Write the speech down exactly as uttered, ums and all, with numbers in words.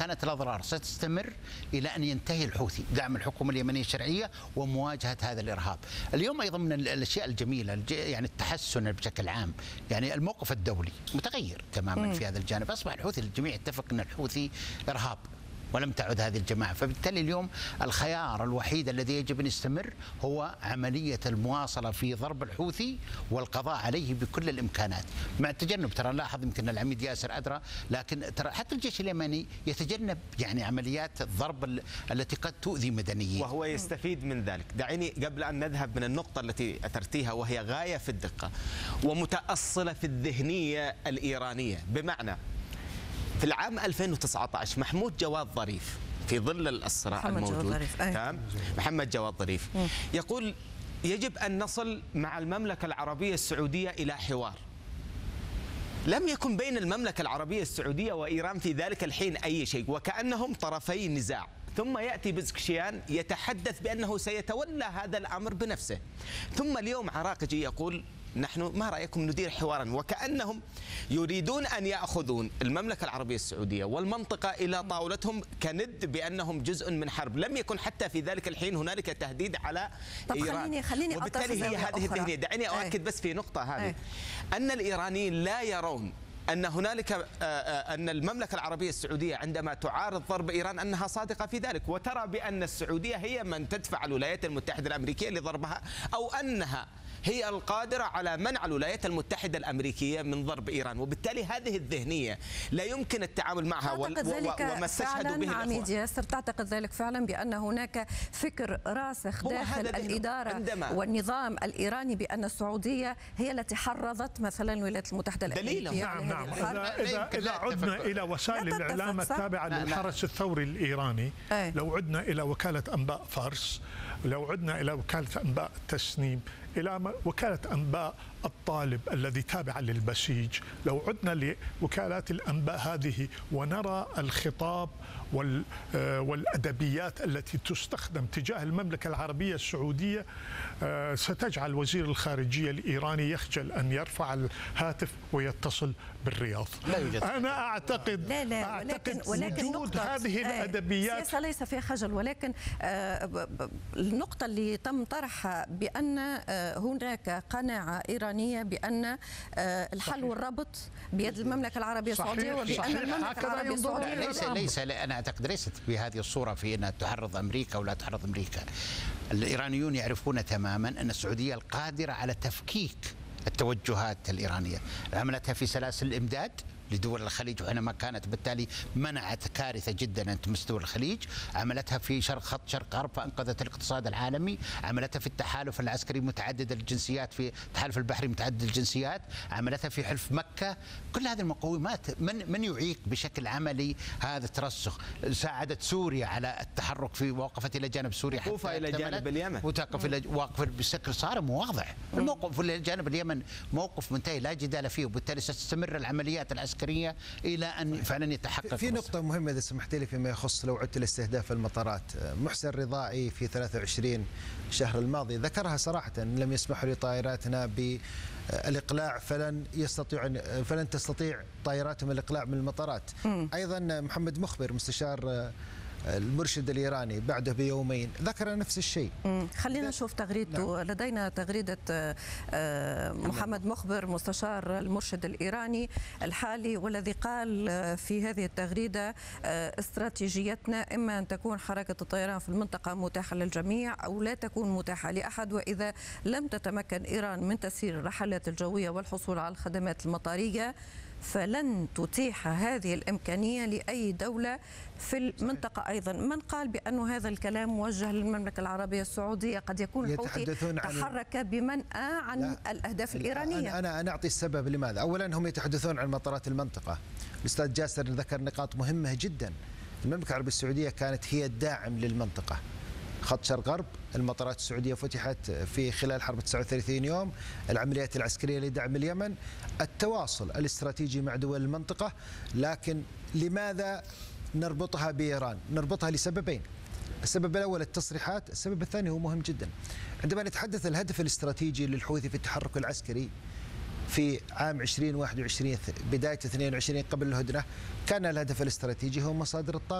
كانت الأضرار ستستمر إلى أن ينتهي الحوثي دعم الحكومة اليمنية الشرعية ومواجهة هذا الإرهاب. اليوم أيضا من الأشياء الجميلة يعني التحسن بشكل عام، يعني الموقف الدولي متغير تماما م. في هذا الجانب. أصبح الحوثي الجميع يتفق أن الحوثي إرهاب ولم تعد هذه الجماعة، فبالتالي اليوم الخيار الوحيد الذي يجب أن يستمر هو عملية المواصلة في ضرب الحوثي والقضاء عليه بكل الإمكانات، مع التجنب. ترى نلاحظ يمكن العميد ياسر أدرى، لكن ترى حتى الجيش اليمني يتجنب يعني عمليات الضرب التي قد تؤذي مدنيين، وهو يستفيد من ذلك. دعيني قبل أن نذهب من النقطة التي أثرتيها وهي غاية في الدقة ومتأصلة في الذهنية الإيرانية، بمعنى في العام ألفين وتسعة عشر محمود جواد ظريف في ظل الصراع الموجود تمام محمد جواد ظريف م. يقول يجب أن نصل مع المملكة العربية السعودية إلى حوار. لم يكن بين المملكة العربية السعودية وإيران في ذلك الحين أي شيء، وكأنهم طرفي نزاع. ثم يأتي بزكشيان يتحدث بأنه سيتولى هذا الأمر بنفسه، ثم اليوم عراقجي يقول نحن ما رأيكم ندير حوارا، وكأنهم يريدون أن يأخذون المملكة العربية السعودية والمنطقة إلى طاولتهم كند بأنهم جزء من حرب. لم يكن حتى في ذلك الحين هنالك تهديد على طب إيران. خليني خليني وبالتالي هي هذه الذهنية. دعني أؤكد بس في نقطة هذه أي. أن الإيرانيين لا يرون أن هنالك أن المملكة العربية السعودية عندما تعارض ضرب إيران أنها صادقة في ذلك، وترى بأن السعودية هي من تدفع الولايات المتحدة الأمريكية لضربها، أو أنها هي القادرة على منع الولايات المتحدة الأمريكية من ضرب إيران. وبالتالي هذه الذهنية لا يمكن التعامل معها، وما استشهدوا به عميد ياسر. تعتقد ذلك فعلا بأن هناك فكر راسخ داخل الإدارة والنظام الإيراني بأن السعودية هي التي حرضت مثلا الولايات المتحدة الأمريكية؟ نعم نعم. إذا, إذا, إذا عدنا إلى وسائل الإعلام التابعة للحرس الثوري الإيراني، أي. لو عدنا إلى وكالة أنباء فارس، لو عدنا إلى وكالة أنباء تسنيم، إلى وكالة أنباء الطالب الذي تابع للبسيج، لو عدنا لوكالات الأنباء هذه ونرى الخطاب والأدبيات التي تستخدم تجاه المملكة العربية السعودية، ستجعل وزير الخارجية الإيراني يخجل أن يرفع الهاتف ويتصل بالرياض. لا أنا أعتقد لا لا أعتقد ولكن, ولكن وجود هذه الأدبيات السياسة ليس فيها خجل، ولكن النقطة اللي تم طرحها بأن هناك قناعة إيرانية بأن الحل والربط بيد المملكة العربية السعودية، وبأن المملكة العربية السعودية ليس ليس أنا أعتقد ليست بهذه الصورة في أنها تحرض أمريكا ولا تحرض أمريكا. الإيرانيون يعرفون تماما أن السعودية القادرة على تفكيك التوجهات الإيرانية. عملتها في سلاسل الإمداد لدول الخليج وحينما كانت بالتالي منعت كارثة جدا أن تمس دول الخليج، عملتها في شرق خط شرق غرب فأنقذت الاقتصاد العالمي، عملتها في التحالف العسكري متعدد الجنسيات في التحالف البحري متعدد الجنسيات، عملتها في حلف مكة. كل هذه المقومات من من يعيق بشكل عملي هذا الترسخ. ساعدت سوريا على التحرك في وقفت إلى جانب سوريا حتى وقفت إلى جانب اليمن، وتقف إلى وقف بشكل صارم وواضح. الموقف إلى جانب اليمن موقف منتهي لا جدال فيه، وبالتالي ستستمر العمليات العسكرية إلى أن فعلا يتحقق. في نقطة مهمة إذا سمحت لي فيما يخص لو عدت لاستهداف المطارات. محسن رضاعي في ثلاثة وعشرين الشهر الماضي ذكرها صراحة أن لم يسمحوا لطائراتنا بالإقلاع، فلن يستطيع فلن تستطيع طائراتهم الإقلاع من المطارات. م. أيضا محمد مخبر مستشار المرشد الإيراني بعده بيومين ذكر نفس الشيء. خلينا نشوف تغريدته. نعم. لدينا تغريدة محمد مخبر مستشار المرشد الإيراني الحالي، والذي قال في هذه التغريدة: استراتيجيتنا إما أن تكون حركة الطيران في المنطقة متاحة للجميع أو لا تكون متاحة لأحد، وإذا لم تتمكن إيران من تسيير الرحلات الجوية والحصول على الخدمات المطارية فلن تتيح هذه الإمكانية لأي دولة في المنطقة. أيضا من قال بأن هذا الكلام موجه للمملكة العربية السعودية؟ قد يكون الحوثي تحرك بمنأى عن لا. الأهداف الإيرانية. أنا أنا أعطي السبب لماذا. أولا هم يتحدثون عن مطارات المنطقة. الأستاذ جاسر ذكر نقاط مهمة جدا. المملكة العربية السعودية كانت هي الداعم للمنطقة. خط شرق غرب، المطارات السعودية فتحت في خلال حرب تسعة وثلاثين يوم، العمليات العسكرية لدعم اليمن، التواصل الاستراتيجي مع دول المنطقة. لكن لماذا نربطها بإيران؟ نربطها لسببين. السبب الأول التصريحات، السبب الثاني هو مهم جدا. عندما نتحدث الهدف الاستراتيجي للحوثي في التحرك العسكري في عام ألفين وواحد وعشرين بداية اثنين وعشرين قبل الهدنة، كان الهدف الاستراتيجي هو مصادر الطاقة.